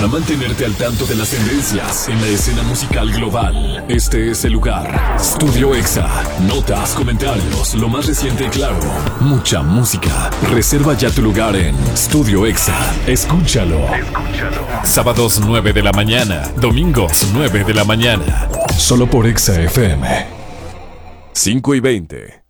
Para mantenerte al tanto de las tendencias en la escena musical global, este es el lugar. Studio Exa. Notas, comentarios, lo más reciente y claro. Mucha música. Reserva ya tu lugar en Studio Exa. Escúchalo. Sábados 9 de la mañana. Domingos 9 de la mañana. Solo por Exa FM. 5:20.